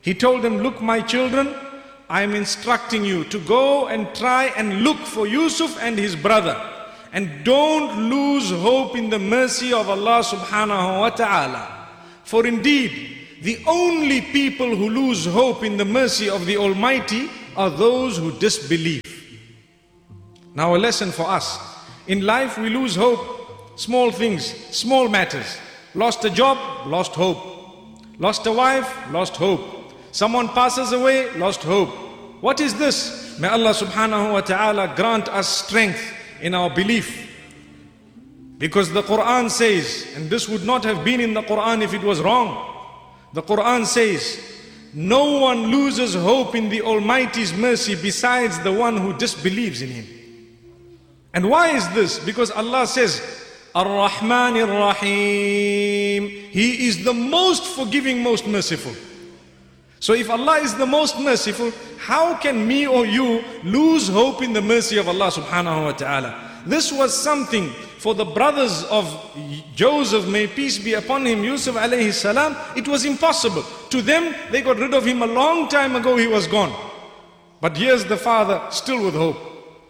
He told them, look my children, I am instructing you to go and try and look for Yusuf and his brother. And don't lose hope in the mercy of Allah subhanahu wa ta'ala. For indeed, the only people who lose hope in the mercy of the Almighty are those who disbelieve. Now a lesson for us. In life we lose hope. Small things, small matters. Lost a job, lost hope. Lost a wife, lost hope. Someone passes away, lost hope. What is this? May Allah subhanahu wa ta'ala grant us strength in our belief. Because the Quran says, and this would not have been in the Quran if it was wrong. The Quran says, no one loses hope in the Almighty's mercy besides the one who disbelieves in Him. And why is this? Because Allah says, Ar-Rahman Ar-Rahim. He is the most forgiving, most merciful. So if Allah is the most merciful, how can me or you lose hope in the mercy of Allah subhanahu wa ta'ala? This was something for the brothers of Joseph, may peace be upon him, Yusuf alayhi salam. It was impossible. To them, they got rid of him a long time ago, he was gone. But here's the father still with hope.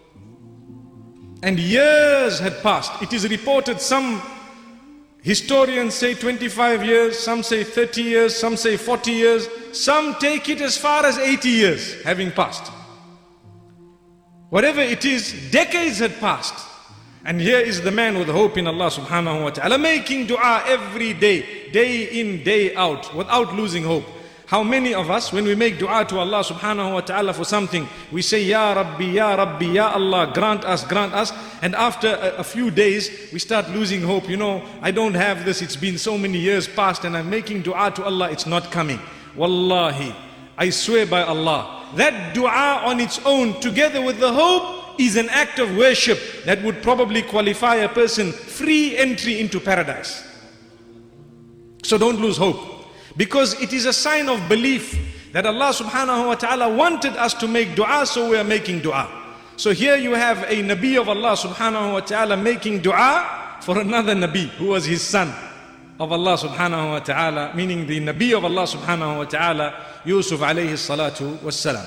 And years had passed. It is reported, some historians say 25 years, some say 30 years, some say 40 years, some take it as far as 80 years having passed. Whatever it is, decades had passed. And here is the man with hope in Allah subhanahu wa ta'ala, making dua every day, day in, day out, without losing hope. How many of us, when we make dua to Allah subhanahu wa ta'ala for something, we say, Ya Rabbi, Ya Rabbi, Ya Allah, grant us, and after a few days, we start losing hope. You know, I don't have this, it's been so many years past, and I'm making dua to Allah, it's not coming. Wallahi, I swear by Allah, that dua on its own, together with the hope, is an act of worship that would probably qualify a person free entry into paradise. So don't lose hope, because it is a sign of belief that Allah subhanahu wa ta'ala wanted us to make dua, so we are making dua. So here you have a Nabi of Allah subhanahu wa ta'ala making dua for another Nabi who was his son of Allah subhanahu wa ta'ala, meaning the Nabi of Allah subhanahu wa ta'ala, Yusuf alayhi salatu wassalam.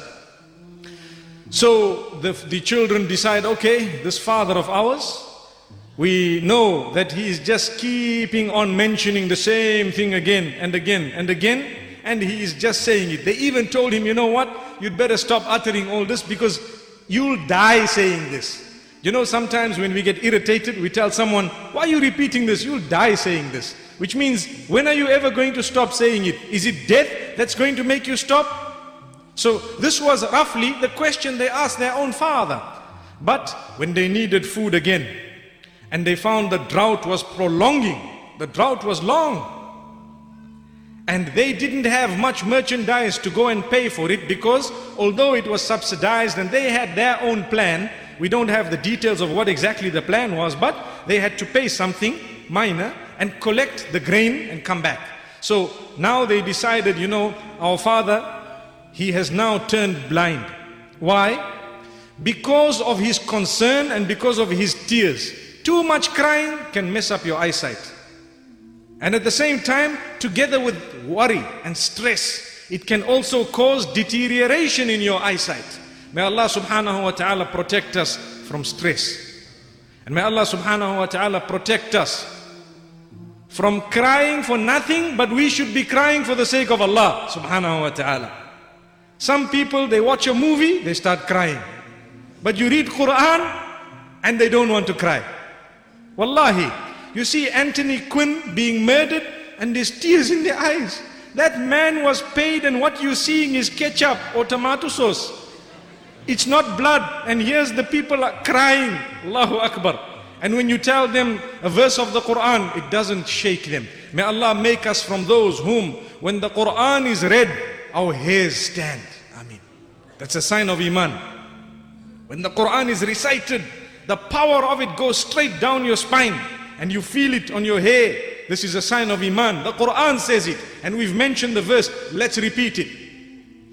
So the children decide, okay, this father of ours, we know that he is just keeping on mentioning the same thing again and again and again, and he is just saying it. They even told him, you know what, you'd better stop uttering all this because you'll die saying this. You know, sometimes when we get irritated, we tell someone, why are you repeating this? You'll die saying this. Which means, when are you ever going to stop saying it? Is it death that's going to make you stop? So this was roughly the question they asked their own father. But when they needed food again, and they found the drought was prolonging, the drought was long, and they didn't have much merchandise to go and pay for it, because although it was subsidized and they had their own plan, we don't have the details of what exactly the plan was, but they had to pay something minor and collect the grain and come back. So now they decided, you know, our father, he has now turned blind. Why? Because of his concern and because of his tears. Too much crying can mess up your eyesight. And at the same time, together with worry and stress, it can also cause deterioration in your eyesight. May Allah subhanahu wa ta'ala protect us from stress. And may Allah subhanahu wa ta'ala protect us from crying for nothing, but we should be crying for the sake of Allah subhanahu wa ta'ala. Some people, they watch a movie, they start crying. But you read Quran and they don't want to cry. Wallahi, you see Anthony Quinn being murdered and there's tears in their eyes. That man was paid and what you're seeing is ketchup or tomato sauce. It's not blood, and here's the people are crying. Allahu Akbar. And when you tell them a verse of the Quran, it doesn't shake them. May Allah make us from those whom, when the Quran is read, our hairs stand. Ameen. That's a sign of Iman. When the Quran is recited, the power of it goes straight down your spine and you feel it on your hair. This is a sign of Iman. The Quran says it, and we've mentioned the verse. Let's repeat it.